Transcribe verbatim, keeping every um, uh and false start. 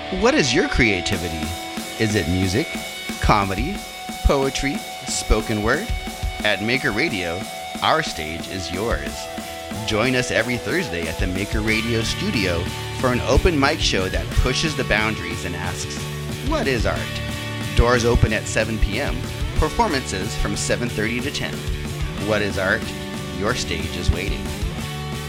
What is your creativity? Is it music, comedy, poetry, spoken word? At Maker Radio, our stage is yours. Join us every Thursday at the Maker Radio studio for an open mic show that pushes the boundaries and asks, what is art? Doors open at seven p.m. Performances from seven thirty to ten. What is art? Your stage is waiting.